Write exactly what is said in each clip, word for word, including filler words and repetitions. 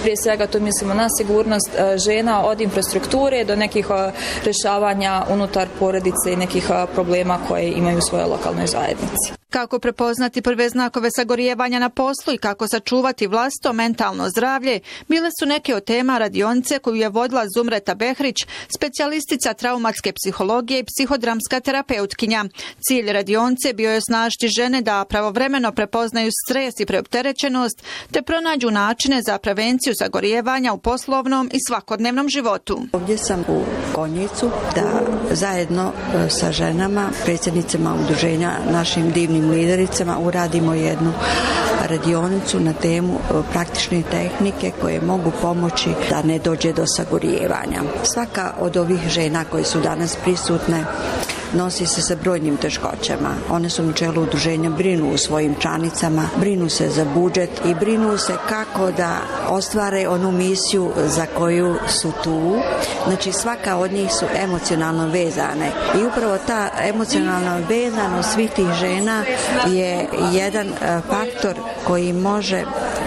Prije svega to mislimo na sigurnost žena od infrastrukture do nekih rješavanja unutar porodice i nekih problema koje imaju u svojoj lokalnoj zajednici. Kako prepoznati prve znakove sagorijevanja na poslu i kako sačuvati vlastito mentalno zdravlje, bile su neke od tema radionice koju je vodila Zumreta Behrić, specijalistica traumatske psihologije i psihodramska terapeutkinja. Cilj radionice bio je osnažiti žene da pravovremeno prepoznaju stres i preopterećenost, te pronađu načine za prevenciju sagorijevanja u poslovnom i svakodnevnom životu. Ovdje sam u Konjicu da zajedno sa ženama, predsjednicama udruženja, našim divnim lidericama uradimo jednu radionicu na temu praktične tehnike koje mogu pomoći da ne dođe do sagorijevanja. Svaka od ovih žena koje su danas prisutne nosi se sa brojnim teškoćama. One su na čelu udruženja, brinu u svojim članicama, brinu se za budžet i brinu se kako da ostvare onu misiju za koju su tu. Znači svaka od njih su emocionalno vezane i upravo ta emocionalna vezanost svih tih žena je jedan faktor koji može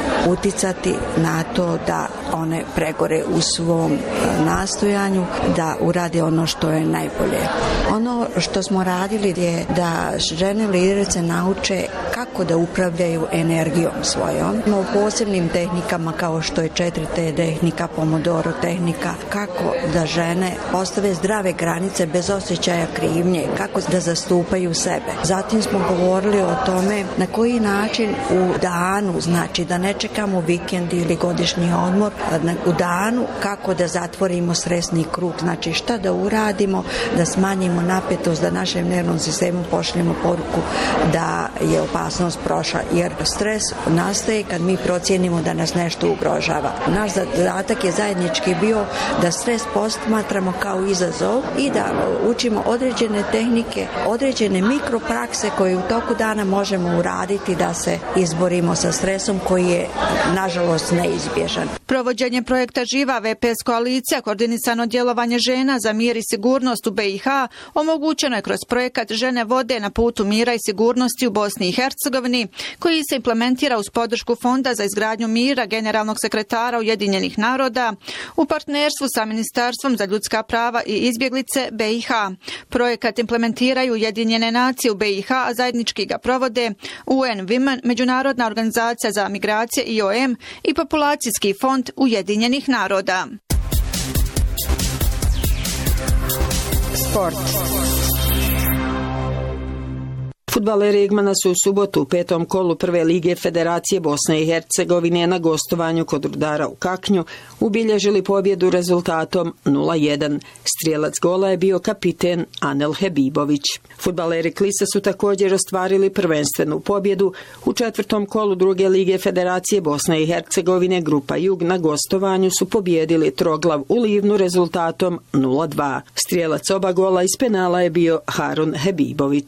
uticati na to da one pregore u svom nastojanju da urade ono što je najbolje. Ono što smo radili je da žene liderice nauče kako da upravljaju energijom svojom. U posebnim tehnikama kao što je četiri T tehnika, Pomodoro tehnika, kako da žene postave zdrave granice bez osjećaja krivnje, kako da zastupaju sebe. Zatim smo govorili o tome na koji način u danu, znači da ne čekamo vikend ili godišnji odmor, u danu kako da zatvorimo stresni krug, znači šta da uradimo, da smanjimo napetost, da našem nervnom sistemu pošljemo poruku da je opasnost prošla, jer stres nastaje kad mi procijenimo da nas nešto ugrožava. Naš zadatak je zajednički bio da stres posmatramo kao izazov i da učimo određene tehnike, određene mikroprakse koje u toku dana možemo uraditi da se izborimo sa stresom koji je nažalost neizbježan. Provođenje projekta Živa V P S koalicija, koordinisano djelovanje žena za mir i sigurnost u B i H, omogućeno je kroz projekat Žene vode na putu mira i sigurnosti u Bosni i Hercegovini, koji se implementira uz podršku Fonda za izgradnju mira generalnog sekretara Ujedinjenih naroda u partnerstvu sa Ministarstvom za ljudska prava i izbjeglice B i H. Projekat implementiraju Ujedinjene nacije u B i H, a zajednički ga provode U N Women, Međunarodna organizacija za migracije I O M i Populacijski fond Ujedinjenih naroda. Sport. Fudbaleri Igmana su u subotu u petom kolu prve lige Federacije Bosne i Hercegovine na gostovanju kod Rudara u Kaknju ubilježili pobjedu rezultatom nula jedan. Strijelac gola je bio kapiten Anel Hebibović. Fudbaleri Klisa su također ostvarili prvenstvenu pobjedu u četvrtom kolu druge lige Federacije Bosne i Hercegovine. Grupa Jug na gostovanju su pobjedili Troglav u Livnu rezultatom nula dva. Strijelac oba gola iz penala je bio Harun Hebibović.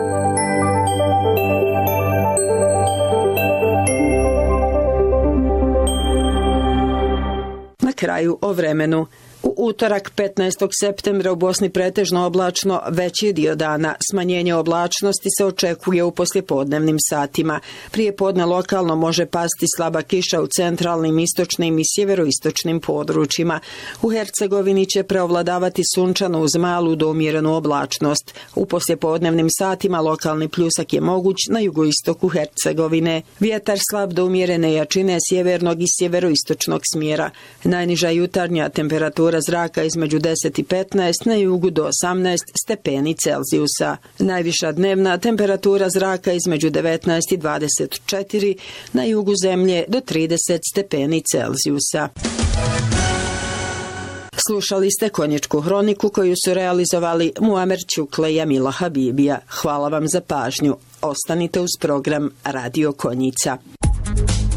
Na kraju o vremenu. U utorak petnaestog septembra u Bosni pretežno oblačno, veći dio dana. Smanjenje oblačnosti se očekuje u poslijepodnevnim satima. Prije podne lokalno može pasti slaba kiša u centralnim, istočnim i sjeveroistočnim područjima. U Hercegovini će preovladavati sunčano uz malu do umjerenu oblačnost. U poslijepodnevnim satima lokalni pljusak je moguć na jugoistoku Hercegovine. Vjetar slab do umjerene jačine sjevernog i sjeveroistočnog smjera. Najniža jutarnja temperatura zraka između deset i petnaest, na jugu do osamnaest stepeni Celzijusa. Najviša dnevna temperatura zraka između devetnaest i dvadeset četiri, na jugu zemlje do trideset stepeni Celzijusa. Slušali ste Konjičku hroniku koju su realizovali Muamer Ćukle i Amila Habibija. Hvala vam za pažnju. Ostanite uz program Radio Konjica.